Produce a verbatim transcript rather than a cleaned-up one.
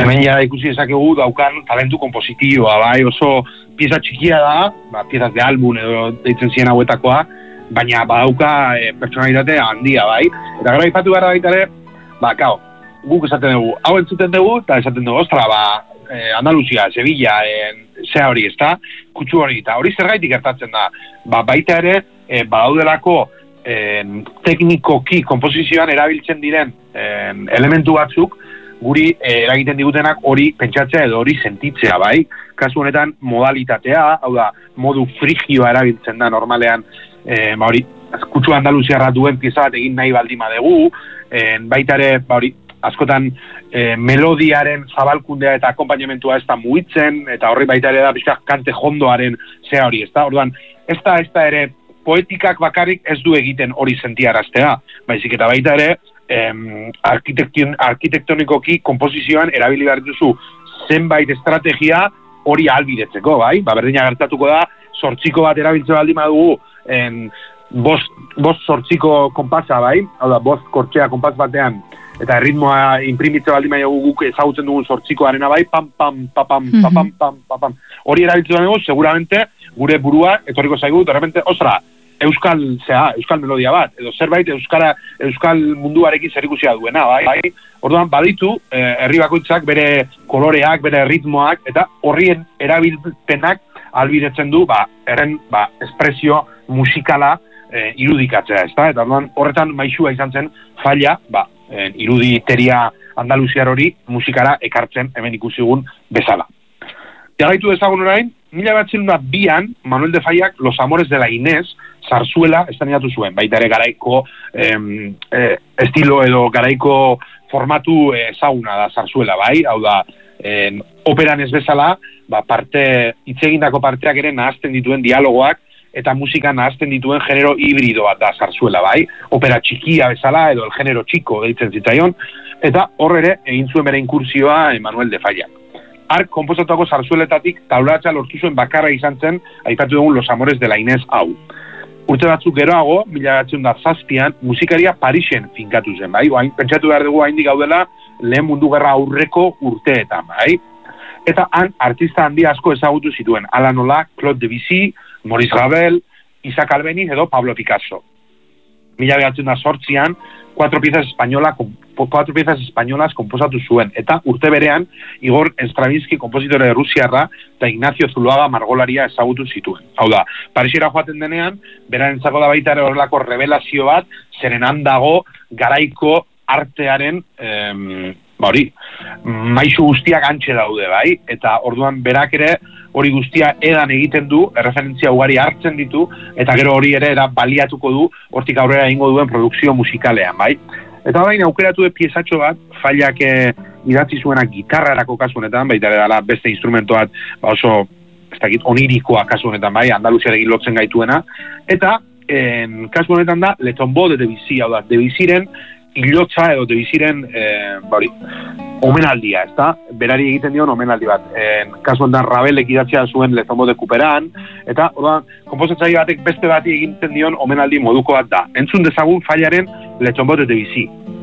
hemen ja ikusi dezakegu daukan talentu kompositiboa, bai, oso pieza txikia da, ba, piezas de álbum edo deitzen ziren hauetakoa, baina badauka e, pertsonalitate handia, bai. Eta gara ipatu gara baita ere, ba, kao, guk esaten dugu, hau entzuten dugu, eta esaten dugu, ostra, ba, eh, Andaluzia, Sevilla, eh, zea hori, ezta, kutsu hori, eta hori zergaitik gertatzen da, ba, baita ere, eh, badaudelako eh, teknikoki komposizioan erabiltzen diren eh, elementu batzuk, guri eh, eragiten digutenak hori pentsatzea edo hori sentitzea, bai? Kasu honetan modalitatea, hau da, modu frigioa erabiltzen da normalean, eh, ba hori, kutsu Andaluziarra duen pieza bat egin nahi baldin badegu, eh, baita ere, ba hori, askotan eh, melodiaren zabalkundea eta akompainamentua ez da mugitzen, eta horri baita ere da pixka kante jondoaren zea hori, ez da? Orduan, ez da, ez da ere, poetikak bakarrik ez du egiten hori sentiaraztea, baizik eta baita ere, Em, arkitektonikoki kompozizioan erabili behar duzu zenbait estrategia hori ahalbidetzeko, bai? Ba, berdina gertatuko da, sortziko bat erabiltzen baldin badugu, en, bost, bost sortziko konpasa, bai? Hau da, bost kortxea konpas batean, eta erritmoa inprimitze baldin badugu guk ezagutzen dugun sortzikoarena, bai? Pam, pam, papam, papam, pam, papam. Hori erabiltzen badugu, seguramente, gure burua, etorriko zaigu, de repente, ostra, euskal, zera, euskal melodia bat, edo zerbait euskara, euskal munduarekin zerikusia duena, bai? bai? Orduan, baditu, eh, herri bakoitzak bere koloreak, bere ritmoak, eta horrien erabilpenak albidetzen du, ba, erren, ba, espresio musikala eh, irudikatzea, ezta? Eta orduan, horretan maixua izan zen falla, ba, eh, iruditeria andaluziar hori musikara ekartzen hemen ikusigun bezala. Jarraitu dezagun orain, mila batzen da bian, Manuel de Fallac, Los Amores de la Inés, zarzuela estrenatu zuen, baita ere garaiko em, eh, estilo edo garaiko formatu ezaguna da zarzuela, bai? Hau da, em, operan ez bezala, ba, parte, itzegindako parteak ere nahazten dituen dialogoak, eta musika nahazten dituen genero hibrido bat da zarzuela, bai? Opera txikia bezala, edo el genero txiko deitzen zitzaion, eta hor ere egin zuen bere inkursioa Manuel de Fallac. Ark konposatuako zarzueletatik taulatxa lortu zuen bakarra izan zen, aipatu dugun Los Amores de la Inés hau. Urte batzuk geroago, mila bederatziehun eta zazpian, musikaria Parisen finkatu zen, bai? Oain, pentsatu behar dugu haindik gaudela lehen mundu gerra aurreko urteetan, bai? Eta han artista handi asko ezagutu zituen, ala nola Claude Debussy, Maurice Ravel, Isaac Albeniz edo Pablo Picasso. Mila bederatziehun eta zortzian, cuatro piezas españolas, cuatro piezas españolas komposatu zuen, eta urte berean Igor Stravinsky kompositore rusiarra eta Ignacio Zuloaga margolaria ezagutu zituen. Hau da, Parisera joaten denean, berarentzako da baita ere horrelako revelazio bat, zeren handago garaiko artearen em, ba hori, maisu guztiak antxe daude, bai? Eta orduan berak ere hori guztia edan egiten du, erreferentzia ugari hartzen ditu, eta gero hori ere era baliatuko du, hortik aurrera egingo duen produkzio musikalean, bai? Eta orain aukeratu de piezatxo bat, Fallac eh, idatzi zuena gitarrarako kasu honetan, baita ere dela beste instrumento bat, ba oso, ez dakit, onirikoa kasu honetan, bai, Andaluziarekin lotzen gaituena, eta en, kasu honetan da, Le Tombeau de Debussy, hau da, Debussyren hilotza edo Debussyren, eh, ba hori, omenaldia, ez da? Berari egiten dion omenaldi bat. En, kasu honetan Rabelek idatzia zuen Le Tombeau de Couperin, eta orduan, konposatzaile batek beste bati egiten dion omenaldi moduko bat da. Entzun dezagun Fallaren Le Tombeau de Debussy.